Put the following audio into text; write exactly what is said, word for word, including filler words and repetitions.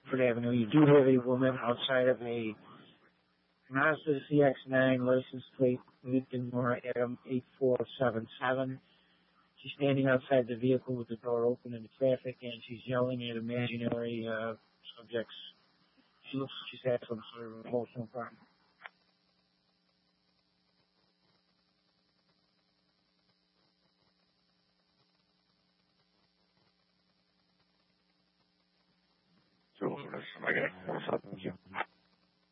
Ford Avenue. You do have a woman outside of a Mazda C X nine license plate Lincoln Nora Adam eight four seven seven. She's standing outside the vehicle with the door open in the traffic, and she's yelling at imaginary uh, subjects. She looks like she's had some sort of emotional problem. So, I got what's up with you?